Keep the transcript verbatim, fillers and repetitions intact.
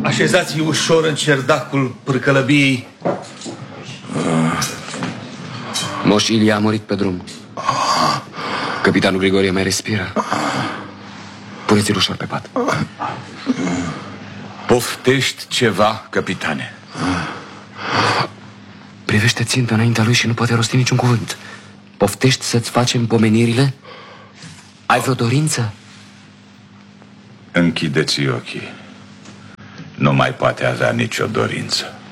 Așezați ușor în cerdacul pârcălăbiei. Moș Ilie a murit pe drum. Capitanul Grigorie mai respiră. Puneți-l ușor pe pat. Poftești ceva, capitane? Privește țintă înaintea lui și nu poate rosti niciun cuvânt. Poftești să-ți facem pomenirile? Ai vreo dorință? Închideți ochii. Nu mai poate avea nicio dorință.